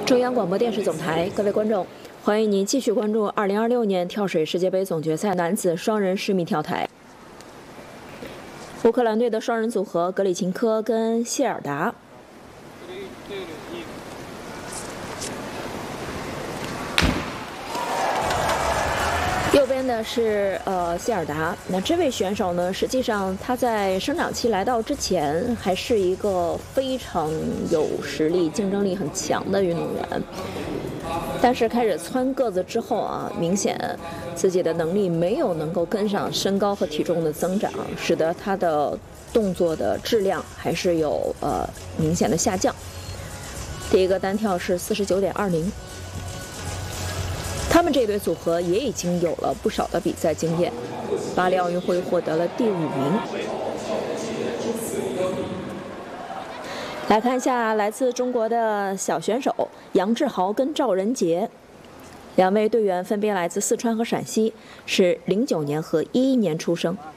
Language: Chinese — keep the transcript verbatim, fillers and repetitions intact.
中央广播电视总台，各位观众，欢迎您继续关注二零二六年跳水世界杯总决赛男子双人十米跳台。乌克兰队的双人组合格里琴科跟谢尔达。右边的是呃谢尔达，那这位选手呢，实际上他在生长期来到之前，还是一个非常有实力、竞争力很强的运动员。但是开始蹿个子之后啊，明显自己的能力没有能够跟上身高和体重的增长，使得他的动作的质量还是有呃明显的下降。第一个单跳是四十九点二零。他们这对组合也已经有了不少的比赛经验，巴黎奥运会获得了第五名。来看一下来自中国的小选手杨志豪跟赵仁杰，两位队员分别来自四川和陕西，是零九年和一一年出生。